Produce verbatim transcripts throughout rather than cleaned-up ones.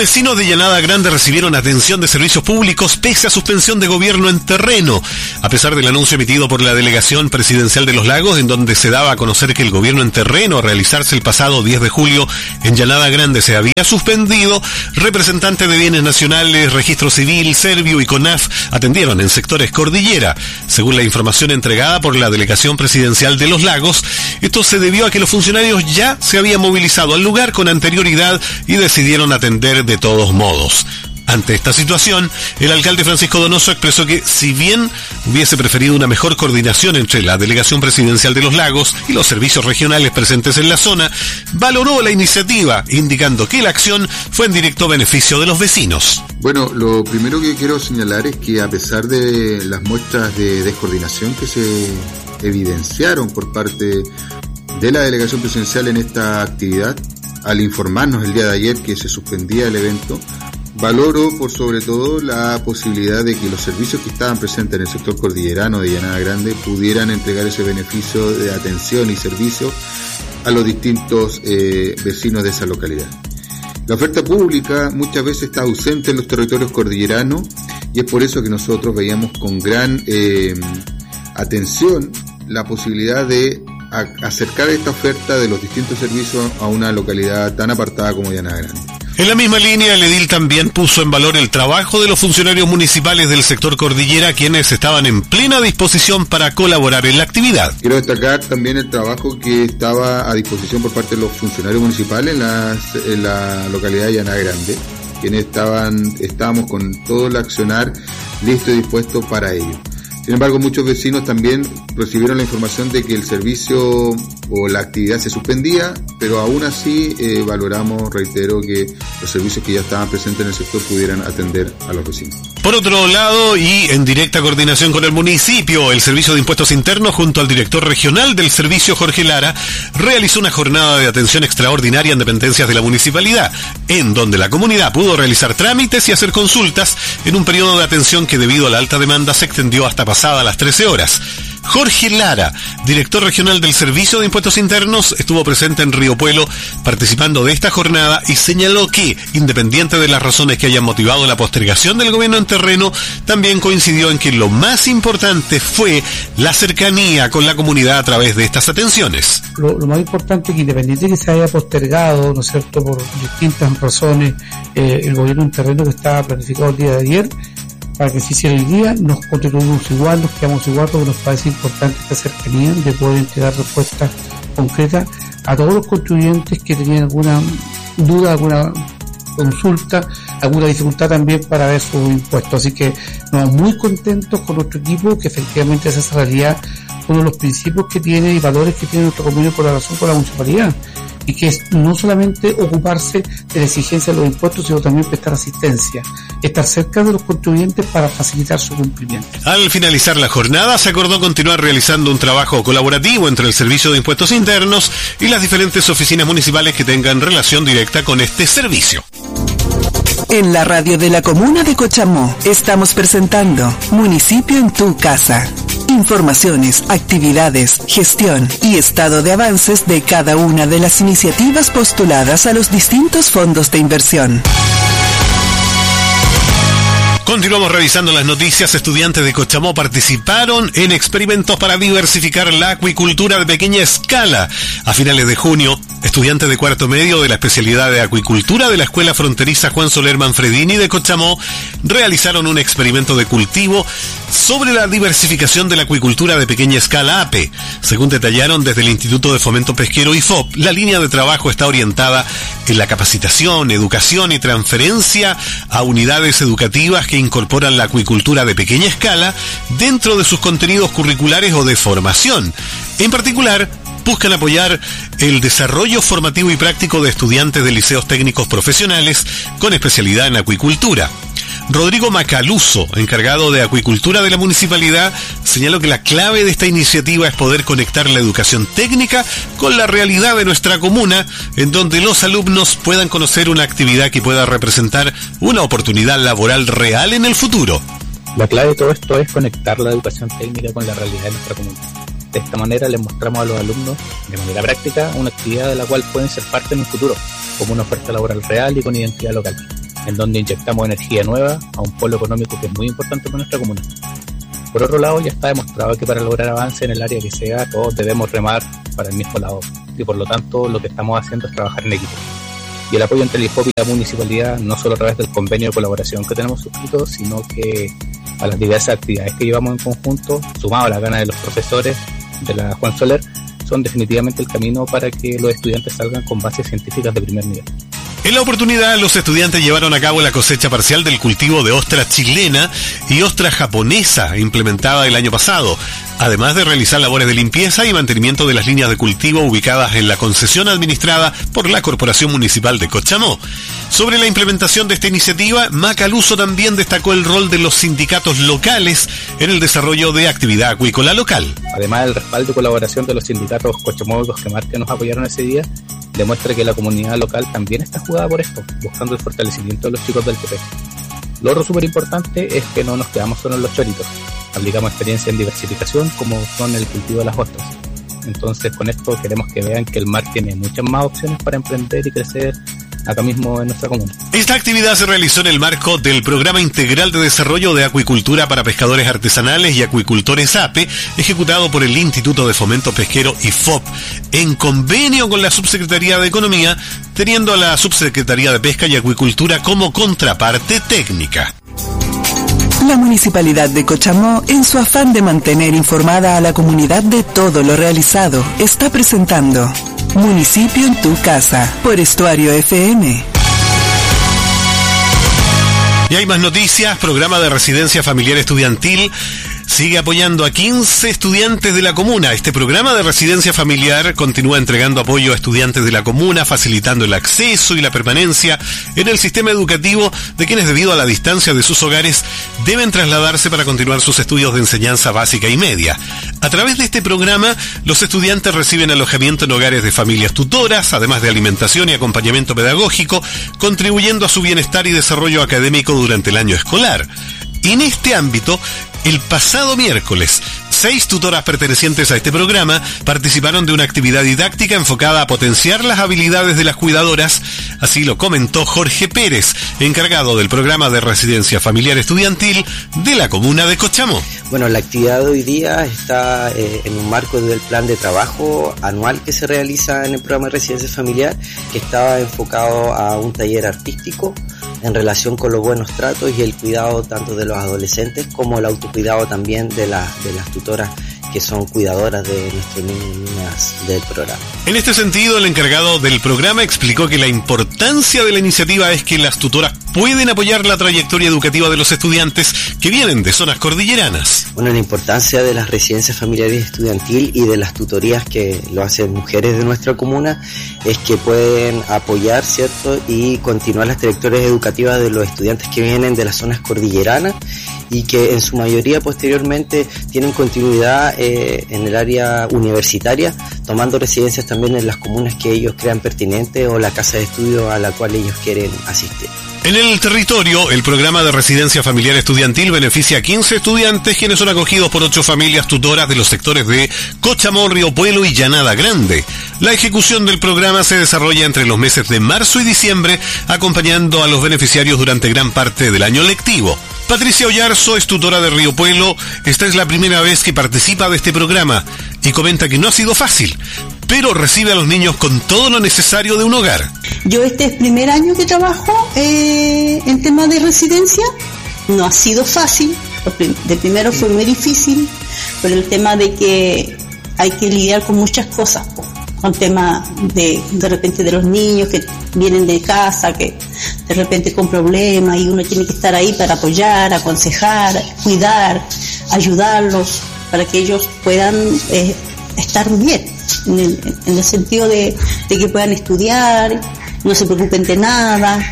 vecinos de Llanada Grande recibieron atención de servicios públicos pese a suspensión de gobierno en terreno, a pesar del anuncio emitido por la Delegación Presidencial de Los Lagos, en donde se daba a conocer que el gobierno en terreno a realizarse el pasado diez de julio en Llanada Grande se había suspendido. Representantes de Bienes Nacionales, Registro Civil, Servio y CONAF atendieron en sectores cordillera. Según la información entregada por la Delegación Presidencial de Los Lagos, esto se debió a que los funcionarios ya se habían movilizado al lugar con anterioridad y decidieron atender de todos modos. Ante esta situación, el alcalde Francisco Donoso expresó que, si bien hubiese preferido una mejor coordinación entre la Delegación Presidencial de Los Lagos y los servicios regionales presentes en la zona, valoró la iniciativa, indicando que la acción fue en directo beneficio de los vecinos. Bueno, lo primero que quiero señalar es que, a pesar de las muestras de descoordinación que se evidenciaron por parte de la Delegación Presidencial en esta actividad, al informarnos el día de ayer que se suspendía el evento, valoro por sobre todo la posibilidad de que los servicios que estaban presentes en el sector cordillerano de Llanada Grande pudieran entregar ese beneficio de atención y servicio a los distintos eh, vecinos de esa localidad. La oferta pública muchas veces está ausente en los territorios cordilleranos y es por eso que nosotros veíamos con gran eh, atención la posibilidad de a acercar esta oferta de los distintos servicios a una localidad tan apartada como Llanada Grande. En la misma línea, el edil también puso en valor el trabajo de los funcionarios municipales del sector cordillera, quienes estaban en plena disposición para colaborar en la actividad. Quiero destacar también el trabajo que estaba a disposición por parte de los funcionarios municipales en, las, en la localidad de Llanada Grande, quienes estaban, estábamos con todo el accionar listo y dispuesto para ello. Sin embargo, muchos vecinos también recibieron la información de que el servicio o la actividad se suspendía, pero aún así eh, valoramos, reitero, que los servicios que ya estaban presentes en el sector pudieran atender a los vecinos. Por otro lado, y en directa coordinación con el municipio, el Servicio de Impuestos Internos, junto al director regional del servicio, Jorge Lara, realizó una jornada de atención extraordinaria en dependencias de la municipalidad, en donde la comunidad pudo realizar trámites y hacer consultas en un periodo de atención que, debido a la alta demanda, se extendió hasta pasada las trece horas. Jorge Lara, director regional del Servicio de Impuestos Internos, estuvo presente en Río Puelo participando de esta jornada y señaló que, independiente de las razones que hayan motivado la postergación del gobierno en terreno, también coincidió en que lo más importante fue la cercanía con la comunidad a través de estas atenciones. Lo, lo más importante es que, independiente de que se haya postergado, ¿no es cierto?, por distintas razones, eh, el gobierno en terreno que estaba planificado el día de ayer, para que se hiciera el día, nos contribuimos igual, nos quedamos igual, porque nos parece importante esta cercanía de poder entregar respuestas concretas a todos los contribuyentes que tenían alguna duda, alguna consulta, alguna dificultad también para ver sus impuestos. Así que nos vamos muy contentos con nuestro equipo, que efectivamente hace esa realidad uno de los principios que tiene y valores que tiene nuestro convenio por la razón con la municipalidad, y que es no solamente ocuparse de la exigencia de los impuestos, sino también prestar asistencia, estar cerca de los contribuyentes para facilitar su cumplimiento. Al finalizar la jornada, se acordó continuar realizando un trabajo colaborativo entre el Servicio de Impuestos Internos y las diferentes oficinas municipales que tengan relación directa con este servicio. En la radio de la Comuna de Cochamó estamos presentando Municipio en tu Casa. Informaciones, actividades, gestión y estado de avances de cada una de las iniciativas postuladas a los distintos fondos de inversión. Continuamos revisando las noticias. Estudiantes de Cochamó participaron en experimentos para diversificar la acuicultura de pequeña escala. A finales de junio, estudiantes de cuarto medio de la especialidad de acuicultura de la Escuela Fronteriza Juan Soler Manfredini de Cochamó realizaron un experimento de cultivo sobre la diversificación de la acuicultura de pequeña escala A P E. Según detallaron desde el Instituto de Fomento Pesquero I F O P, la línea de trabajo está orientada en la capacitación, educación y transferencia a unidades educativas que incorporan la acuicultura de pequeña escala dentro de sus contenidos curriculares o de formación. En particular, buscan apoyar el desarrollo formativo y práctico de estudiantes de liceos técnicos profesionales con especialidad en acuicultura. Rodrigo Macaluso, encargado de acuicultura de la municipalidad, señaló que la clave de esta iniciativa es poder conectar la educación técnica con la realidad de nuestra comuna, en donde los alumnos puedan conocer una actividad que pueda representar una oportunidad laboral real en el futuro. La clave de todo esto es conectar la educación técnica con la realidad de nuestra comuna. De esta manera les mostramos a los alumnos, de manera práctica, una actividad de la cual pueden ser parte en un futuro, como una oferta laboral real y con identidad local. en donde inyectamos energía nueva a un polo económico que es muy importante para nuestra comuna. Por otro lado, ya está demostrado que para lograr avance en el área que sea, todos debemos remar para el mismo lado, y por lo tanto lo que estamos haciendo es trabajar en equipo. Y el apoyo entre el I F O P y la municipalidad, no solo a través del convenio de colaboración que tenemos suscrito, sino que a las diversas actividades que llevamos en conjunto, sumado a la gana de los profesores de la Juan Soler, son definitivamente el camino para que los estudiantes salgan con bases científicas de primer nivel. En la oportunidad, los estudiantes llevaron a cabo la cosecha parcial del cultivo de ostra chilena y ostra japonesa implementada el año pasado, además de realizar labores de limpieza y mantenimiento de las líneas de cultivo ubicadas en la concesión administrada por la Corporación Municipal de Cochamó. Sobre la implementación de esta iniciativa, Macaluso también destacó el rol de los sindicatos locales en el desarrollo de actividad acuícola local. Además del respaldo y colaboración de los sindicatos cochamóicos que más que nos apoyaron ese día, demuestra que la comunidad local también está jugada por esto, buscando el fortalecimiento de los chicos del T P. Lo otro súper importante es que no nos quedamos solo en los choritos, aplicamos experiencia en diversificación como son el cultivo de las ostras. Entonces con esto queremos que vean que el mar tiene muchas más opciones para emprender y crecer acá mismo en nuestra comuna. Esta actividad se realizó en el marco del Programa Integral de Desarrollo de Acuicultura para Pescadores Artesanales y Acuicultores A P E, ejecutado por el Instituto de Fomento Pesquero I F O P, en convenio con la Subsecretaría de Economía, teniendo a la Subsecretaría de Pesca y Acuicultura como contraparte técnica. La Municipalidad de Cochamó, en su afán de mantener informada a la comunidad de todo lo realizado, está presentando Municipio en tu casa, por Estuario F M. Y hay más noticias. Programa de residencia familiar estudiantil sigue apoyando a quince estudiantes de la comuna. Este programa de residencia familiar continúa entregando apoyo a estudiantes de la comuna, facilitando el acceso y la permanencia en el sistema educativo de quienes, debido a la distancia de sus hogares, deben trasladarse para continuar sus estudios de enseñanza básica y media. A través de este programa, los estudiantes reciben alojamiento en hogares de familias tutoras, además de alimentación y acompañamiento pedagógico, contribuyendo a su bienestar y desarrollo académico durante el año escolar. En este ámbito, el pasado miércoles, seis tutoras pertenecientes a este programa participaron de una actividad didáctica enfocada a potenciar las habilidades de las cuidadoras. Así lo comentó Jorge Pérez, encargado del programa de residencia familiar estudiantil de la comuna de Cochamó. Bueno, la actividad de hoy día está eh, en un marco del plan de trabajo anual que se realiza en el programa de residencia familiar, que estaba enfocado a un taller artístico en relación con los buenos tratos y el cuidado tanto de los adolescentes como el autocuidado también de, la, de las tutoras que son cuidadoras de nuestros niños y niñas del programa. En este sentido, el encargado del programa explicó que la importancia de la iniciativa es que las tutoras pueden apoyar la trayectoria educativa de los estudiantes que vienen de zonas cordilleranas. Bueno, la importancia de las residencias familiares estudiantil y de las tutorías que lo hacen mujeres de nuestra comuna es que pueden apoyar, ¿cierto?, y continuar las trayectorias educativas de los estudiantes que vienen de las zonas cordilleranas y que en su mayoría posteriormente tienen continuidad eh, en el área universitaria, tomando residencias también en las comunas que ellos crean pertinentes o la casa de estudio a la cual ellos quieren asistir. En el territorio, el programa de residencia familiar estudiantil beneficia a quince estudiantes quienes son acogidos por ocho familias tutoras de los sectores de Cochamó, Río Puelo y Llanada Grande. La ejecución del programa se desarrolla entre los meses de marzo y diciembre, acompañando a los beneficiarios durante gran parte del año lectivo. Patricia Ollarzo es tutora de Río Puelo. Esta es la primera vez que participa de este programa y comenta que no ha sido fácil, pero recibe a los niños con todo lo necesario de un hogar. Yo este es el primer año que trabajo eh, en temas de residencia. No ha sido fácil, de primero fue muy difícil, por el tema de que hay que lidiar con muchas cosas, con temas de de repente de los niños que vienen de casa, que de repente con problemas y uno tiene que estar ahí para apoyar, aconsejar, cuidar, ayudarlos para que ellos puedan eh, estar bien, en el, en el sentido de, de que puedan estudiar, no se preocupen de nada,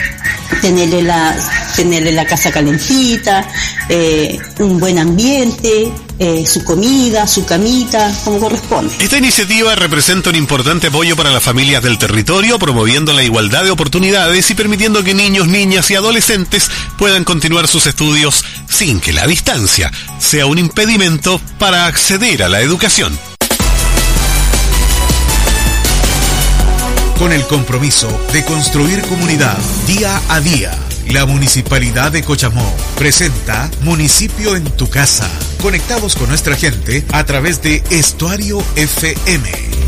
tenerle la, tenerle la casa calentita, eh, un buen ambiente, eh, su comida, su camita, como corresponde. Esta iniciativa representa un importante apoyo para las familias del territorio, promoviendo la igualdad de oportunidades y permitiendo que niños, niñas y adolescentes puedan continuar sus estudios sin que la distancia sea un impedimento para acceder a la educación. Con el compromiso de construir comunidad día a día. La Municipalidad de Cochamó presenta Municipio en tu Casa. Conectados con nuestra gente a través de Estuario F M.